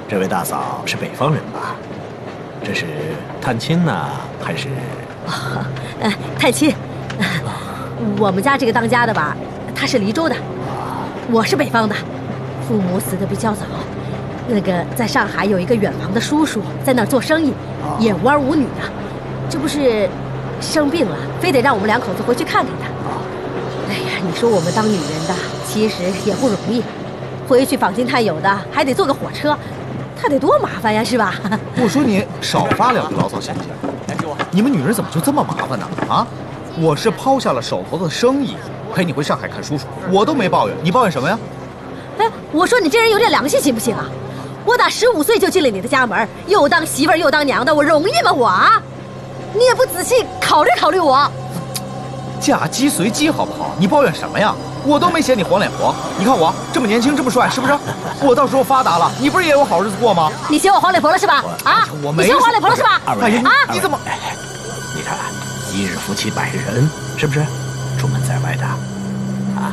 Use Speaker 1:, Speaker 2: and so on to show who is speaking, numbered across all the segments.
Speaker 1: 这位大嫂是北方人吧？这是探亲呢，还是？
Speaker 2: 探亲。我们家这个当家的吧，他是黎州的，我是北方的，父母死得比较早。那个在上海有一个远房的叔叔，在那儿做生意，也无儿无女的。这不是生病了，非得让我们两口子回去看看他。哎呀，你说我们当女人的其实也不容易，回去访亲探友的还得坐个火车，他得多麻烦呀，是吧？
Speaker 3: 我说你少发两句牢骚行不行？你们女人怎么就这么麻烦呢？啊，我是抛下了手头的生意，陪你回上海看叔叔，我都没抱怨，你抱怨什么呀？
Speaker 2: 哎，我说你这人有点良心行不行啊？我打15岁就进了你的家门，又当媳妇儿又当娘的，我容易吗？我啊，你也不仔细考虑考虑我。
Speaker 3: 嫁鸡随鸡好不好？你抱怨什么呀？我都没嫌你黄脸婆，你看我这么年轻这么帅，是不是？我到时候发达了，你不是也有好日子过吗？
Speaker 2: 你嫌我黄脸婆了是吧？啊，
Speaker 3: 我没
Speaker 2: 你嫌我黄脸婆了是吧？
Speaker 1: 二位
Speaker 2: 啊，
Speaker 3: 你怎么？
Speaker 1: 你看，一日夫妻百日恩，是不是？出门在外的，啊，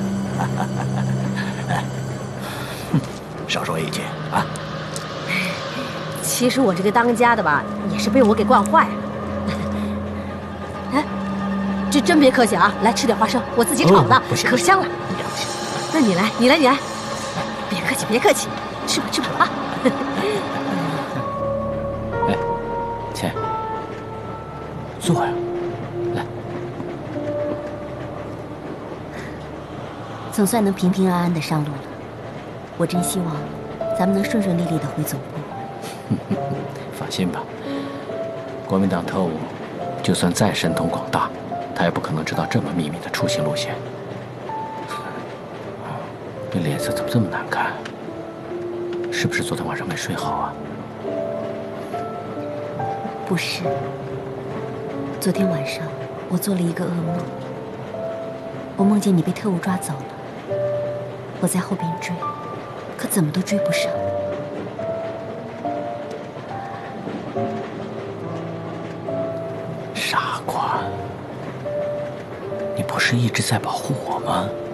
Speaker 1: 少说一句啊。
Speaker 2: 其实我这个当家的吧，也是被我给惯坏了。哎，这真别客气啊！来吃点花生，我自己炒的，可香了。那你来，你来，你来，别客气，别客气，吃吧，吃吧啊！
Speaker 4: 哎，倩，坐呀，来。
Speaker 5: 总算能平平安安的上路了，我真希望咱们能顺顺利利的回总部。
Speaker 4: 放心吧，国民党特务就算再神通广大，他也不可能知道这么秘密的出行路线。你脸色怎么这么难看？是不是昨天晚上没睡好啊？
Speaker 5: 不是，昨天晚上我做了一个噩梦，我梦见你被特务抓走了，我在后边追，可怎么都追不上。
Speaker 4: 傻瓜，你不是一直在保护我吗？